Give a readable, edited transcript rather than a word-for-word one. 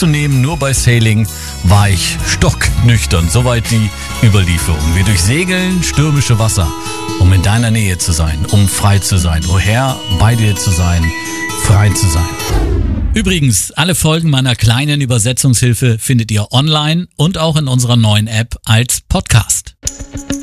mitzunehmen. Nur bei Sailing war ich stocknüchtern. Soweit die Überlieferung. Wir durchsegeln stürmische Wasser, um in deiner Nähe zu sein, um frei zu sein. Woher bei dir zu sein, frei zu sein. Übrigens, alle Folgen meiner kleinen Übersetzungshilfe findet ihr online und auch in unserer neuen App als Podcast.